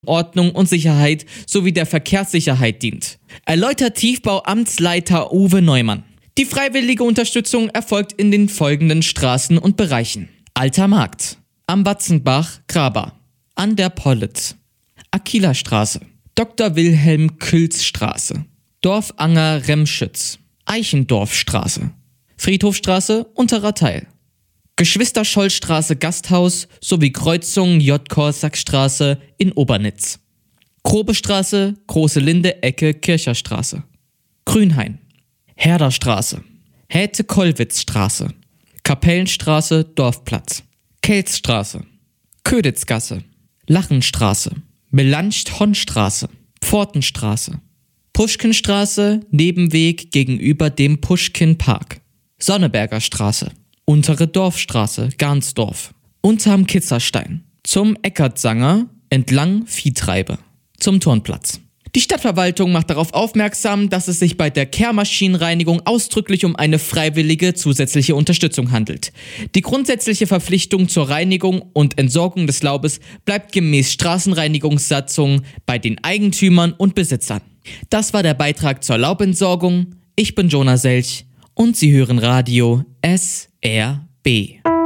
Ordnung und Sicherheit sowie der Verkehrssicherheit dient. Erläutert Tiefbauamtsleiter Uwe Neumann. Die freiwillige Unterstützung erfolgt in den folgenden Straßen und Bereichen: Alter Markt, am Watzenbach Graber, an der Pollitz, Akilerstraße, Dr. Wilhelm Külz Straße, Dorfanger Remschütz, Eichendorfstraße, Friedhofstraße Unterer Teil, Geschwister-Scholl-Straße Gasthaus sowie Kreuzung J. Korsackstraße in Obernitz, Grobestraße, Große Linde Ecke Kircherstraße, Grünhain, Herderstraße, Häte-Kollwitz-Straße, Kapellenstraße Dorfplatz, Kelzstraße, Köditzgasse, Lachenstraße, Melancht-Honn-Straße, Pfortenstraße, Puschkinstraße, Nebenweg gegenüber dem Puschkin-Park, Sonneberger Straße, Untere Dorfstraße, Garnsdorf, Unterm Kitzerstein, zum Eckertsanger, entlang Viehtreibe, zum Turnplatz. Die Stadtverwaltung macht darauf aufmerksam, dass es sich bei der Kehrmaschinenreinigung ausdrücklich um eine freiwillige zusätzliche Unterstützung handelt. Die grundsätzliche Verpflichtung zur Reinigung und Entsorgung des Laubes bleibt gemäß Straßenreinigungssatzung bei den Eigentümern und Besitzern. Das war der Beitrag zur Laubentsorgung. Ich bin Jonah Selch und Sie hören Radio SRB.